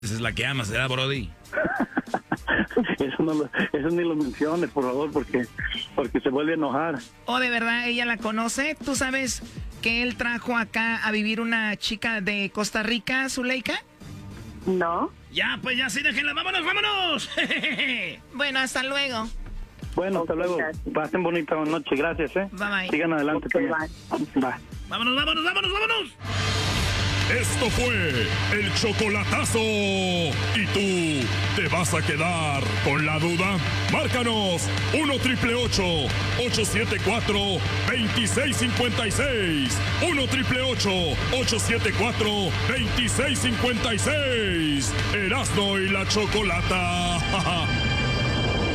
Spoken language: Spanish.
Esa es la que amas, ¿verdad, Brody? Eso ni lo menciones, por favor, porque se vuelve a enojar. ¿O de verdad ella la conoce? ¿Tú sabes que él trajo acá a vivir una chica de Costa Rica, Zuleika? No. Ya, pues ya sí, déjenla. ¡Vámonos, vámonos! Bueno, hasta luego. Bueno, hasta luego. Pasen bonita noche. Gracias, Bye, bye. Sigan adelante también. Bye. ¡Vámonos, vámonos, vámonos, vámonos! Esto fue el chocolatazo. ¿Y tú te vas a quedar con la duda? Márcanos 1-888-874-2656. 1-888-874-2656. Erasmo y la Chocolata.